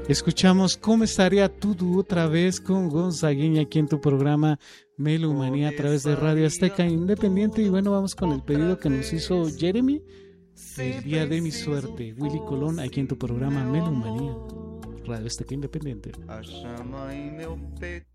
Escuchamos ¿Cómo estaría todo otra vez con Gonzagueña aquí en tu programa Melomanía a través de Radio Azteca Independiente? Y bueno, vamos con el pedido que nos hizo Jeremy, El día de mi suerte, Willy Colón, aquí en tu programa Melomanía, Radio Azteca Independiente. A chama em meu peito